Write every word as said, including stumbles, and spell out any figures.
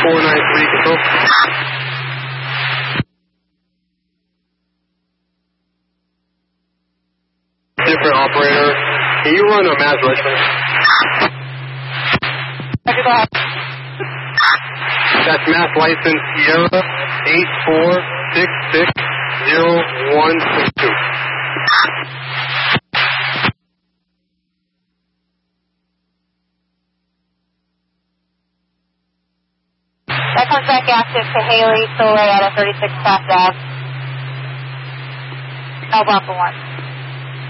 four nine three, control. Different operator. Can you run a mass Richmond? Okay, go ahead. That's mass license Sierra eight four six six zero one six two. That comes back active to Haley Soleil at a thirty-six Taft Ave. Alpha Alpha one.